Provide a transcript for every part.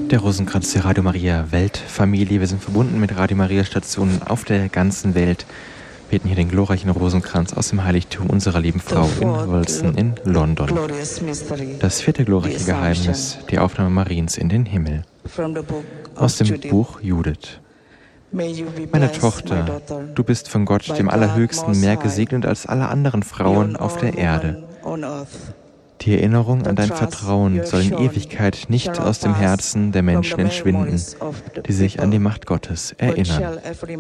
Der Rosenkranz der Radio Maria Weltfamilie. Wir sind verbunden mit Radio Maria Stationen auf der ganzen Welt. Wir beten hier den glorreichen Rosenkranz aus dem Heiligtum unserer lieben Frau in Wolston in London. Das vierte glorreiche Geheimnis, die Aufnahme Mariens in den Himmel. Aus dem Buch Judith. Meine Tochter, du bist von Gott, dem Allerhöchsten, mehr gesegnet als alle anderen Frauen auf der Erde. Die Erinnerung an dein Vertrauen soll in Ewigkeit nicht aus dem Herzen der Menschen entschwinden, die sich an die Macht Gottes erinnern.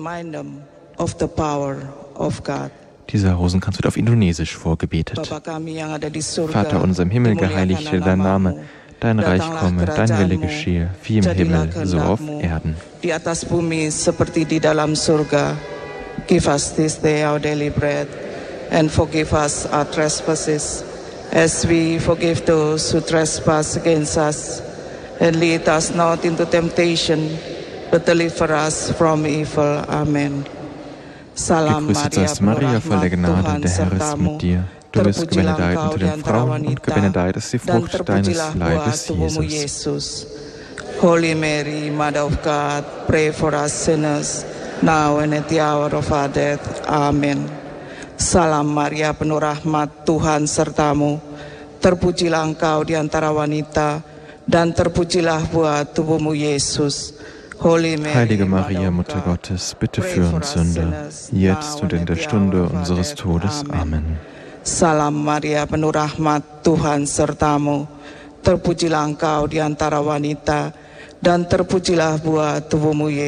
Dieser Rosenkranz wird auf Indonesisch vorgebetet. Vater unser im Himmel, geheiligt werde dein Name, dein Reich komme, dein Wille geschehe, wie im Himmel, so auf Erden. Di atas bumi seperti di dalam surga. Give us this day our daily bread, and forgive us our trespasses, as we forgive those who trespass against us. And lead us not into temptation, but deliver us from evil. Amen. Salam Gegrüßet seist Maria, voll der Gnade, der Herr ist mit dir. Du bist gebenedeit unter den Frauen, und gebenedeit ist die Frucht deines Leibes, Jesus. Holy Mary, Mother of God, pray for us sinners, now and at the hour of our death. Amen. Salam Maria, penuh rahmat, Tuhan sertamu. Terpujilah engkau di antara wanita, dan terpujilah buah tubuhmu, Yesus. Heilige Maria, Mutter Gottes, bitte für uns Sünder, jetzt und in der Stunde unseres Todes. Amen. Salam Maria, penuh rahmat, Tuhan sertamu. Terpujilah engkau di antara wanita, dan terpujilah buah tubuhmu, Yesus.